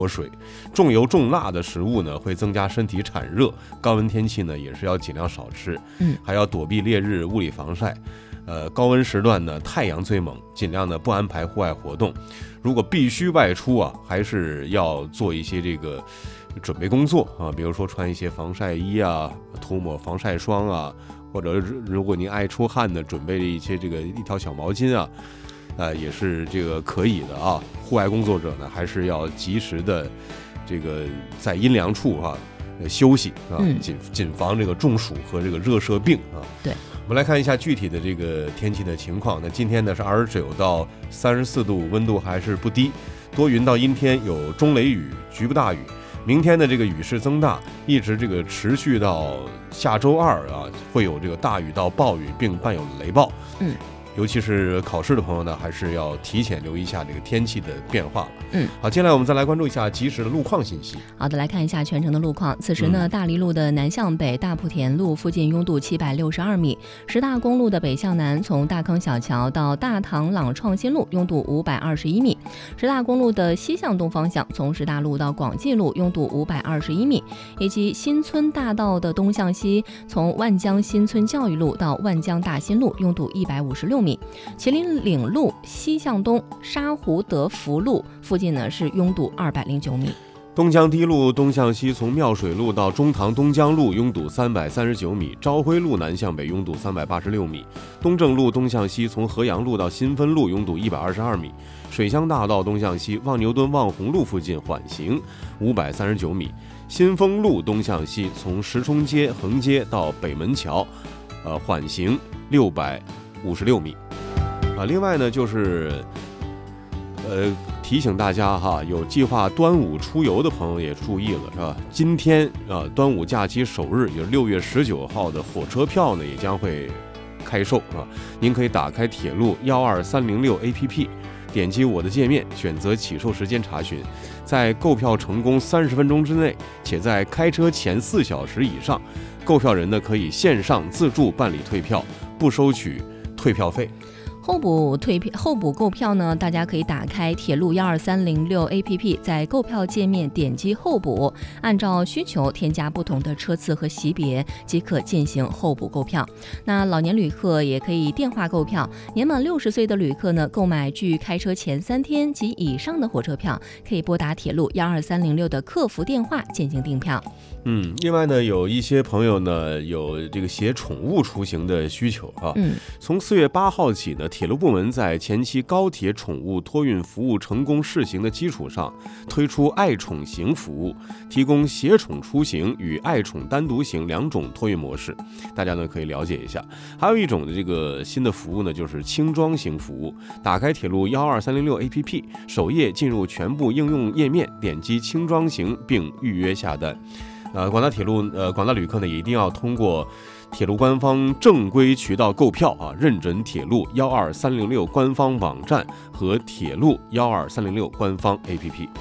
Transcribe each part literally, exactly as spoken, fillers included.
脱水。重油重辣的食物呢，会增加身体产热，高温天气呢也是要尽量少吃， 嗯， 还要躲避烈日，物理防晒。呃，高温时段呢，太阳最猛，尽量呢不安排户外活动。如果必须外出啊，还是要做一些这个准备工作啊，比如说穿一些防晒衣啊，涂抹防晒霜啊，或者如果您爱出汗呢，准备一些这个一条小毛巾啊，呃，也是这个可以的啊。户外工作者呢，还是要及时的这个在阴凉处啊休息啊，谨谨防这个中暑和这个热射病啊。 对。 我们来看一下具体的这个天气的情况。那今天呢是二十九到三十四度，温度还是不低，多云到阴天，有中雷雨，局部大雨。明天的这个雨势增大，一直这个持续到下周二啊，会有这个大雨到暴雨，并伴有雷暴。 嗯。 尤其是考试的朋友呢，还是要提前留意一下这个天气的变化了。 嗯， 好，接下来我们再来关注一下及时的路况信息。 好的，来看一下全程的路况。此时呢，嗯、大黎路的南向北大埔田路附近拥堵七百六十二米；石大公路的北向南，从大坑小桥到大塘朗创新路拥堵五百二十一米；石大公路的西向东方向，从石大路到广济路拥堵五百二十一米；以及新村大道的东向西，从万江新村教育路到万江大新路拥堵一百五十六米。麒麟岭路西向东沙湖德福路附近呢是拥堵二百零九米。 东江堤路东向西，从妙水路到中塘东江路拥堵三百三十九米；朝晖路南向北拥堵三百八十六米；东正路东向西，从河阳路到新分路拥堵一百二十二米；水乡大道东向西，望牛墩望红路附近缓行五百三十九米；新丰路东向西，从石冲街横街到北门桥，呃缓行六百五十六米。啊，另外呢，就是呃提醒大家哈，有计划端午出游的朋友也注意了，是吧？今天啊，端午假期首日，也就是六月十九号的火车票呢，也将会开售啊。您可以打开铁路幺二三零六 A P P， 点击我的界面，选择起售时间查询，在购票成功三十分钟之内，且在开车前四小时以上，购票人呢可以线上自助办理退票，不收取退票费。 候补退票、候补购票呢，大家可以打开铁路幺二三零六 A P P， 在购票界面点击候补，按照需求添加不同的车次和级别，即可进行候补购票。那老年旅客也可以电话购票，年满六十岁的旅客呢，购买距开车前三天及以上的火车票，可以拨打铁路幺二三零六的客服电话进行订票。 嗯，另外呢，有一些朋友呢有这个携宠物出行的需求啊。 嗯， 从四月八号起呢，铁路部门在前期高铁宠物托运服务成功试行的基础上，推出爱宠行服务，提供携宠出行与爱宠单独行两种托运模式，大家呢可以了解一下。还有一种的这个新的服务呢，就是轻装行服务。打开铁路幺二三零六 A P P， 首页进入全部应用页面，点击轻装行并预约下单。呃，广大铁路呃广大旅客呢，也一定要通过铁路官方正规渠道购票啊，认准铁路幺二三零六官方网站和铁路幺二三零六官方 A P P。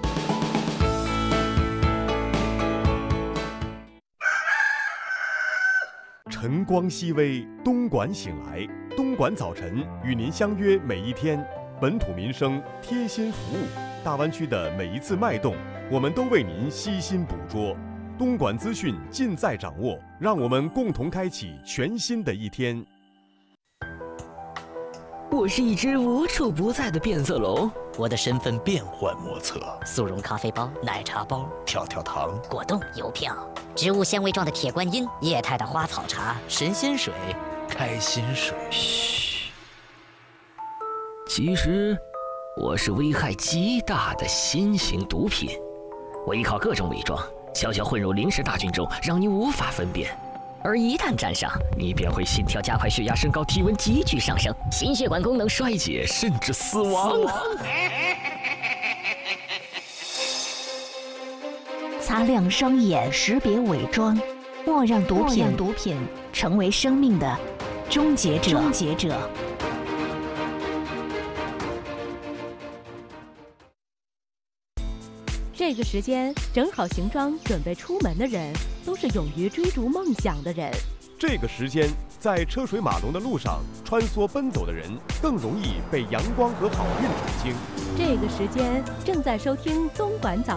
晨光熹微，东莞醒来，东莞早晨与您相约每一天，本土民生贴心服务，大湾区的每一次脉动，我们都为您悉心捕捉。东莞资讯尽在掌握，让我们共同开启全新的一天。 我是一只无处不在的变色龙， 我的身份变幻莫测， 速溶咖啡包、 奶茶包、跳跳糖、 果冻、邮票、植物纤维状的铁观音、液态的花草茶、 神仙水、开心水。嘘， 其实我是危害极大的新型毒品，我依靠各种伪装，悄悄混入临时大军中，让你无法分辨。而一旦沾上，你便会心跳加快、血压升高、体温急剧上升、心血管功能衰竭，甚至死亡。 擦亮双眼，识别伪装，莫让毒品毒品成为生命的终结者。终结者。 这个时间整好行装准备出门的人，都是勇于追逐梦想的人。 这个时间在车水马龙的路上穿梭奔走的人，更容易被阳光和好运宠幸。 这个时间正在收听东莞早